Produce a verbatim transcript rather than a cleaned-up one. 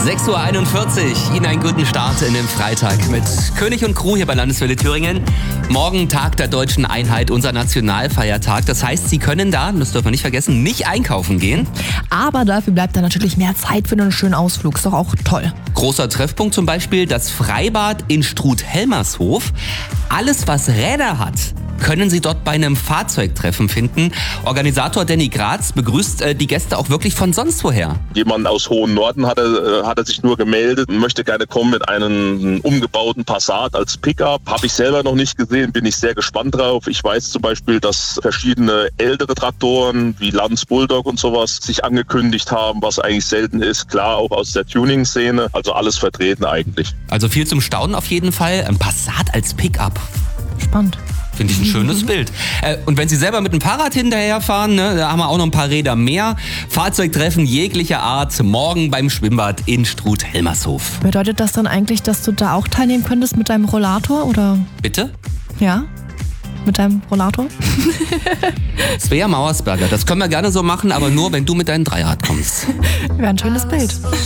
sechs Uhr einundvierzig. Ihnen einen guten Start in den Freitag mit König und Crew hier bei Landeswelle Thüringen. Morgen Tag der Deutschen Einheit, unser Nationalfeiertag. Das heißt, Sie können da, das dürfen wir nicht vergessen, nicht einkaufen gehen. Aber dafür bleibt dann natürlich mehr Zeit für einen schönen Ausflug. Ist doch auch toll. Großer Treffpunkt zum Beispiel das Freibad in Struth-Helmershof. Alles, was Räder hat, können Sie dort bei einem Fahrzeugtreffen finden. Organisator Danny Graz begrüßt äh, die Gäste auch wirklich von sonst woher. Jemand aus Hohen Norden hat er, hat er sich nur gemeldet und möchte gerne kommen mit einem umgebauten Passat als Pickup. Habe ich selber noch nicht gesehen, bin ich sehr gespannt drauf. Ich weiß zum Beispiel, dass verschiedene ältere Traktoren wie Lanz Bulldog und sowas sich angekündigt haben, was eigentlich selten ist. Klar, auch aus der Tuning-Szene, also alles vertreten eigentlich. Also viel zum Staunen auf jeden Fall. Ein Passat als Pickup. Spannend. Finde ich ein schönes mhm. Bild. Äh, und wenn Sie selber mit dem Fahrrad hinterherfahren, ne, da haben wir auch noch ein paar Räder mehr. Fahrzeugtreffen jeglicher Art, morgen beim Schwimmbad in Struth-Helmershof. Bedeutet das dann eigentlich, dass du da auch teilnehmen könntest mit deinem Rollator, oder? Bitte? Ja, mit deinem Rollator? Svea Mauersberger, das können wir gerne so machen, aber nur, wenn du mit deinem Dreirad kommst. Wäre ein schönes Bild.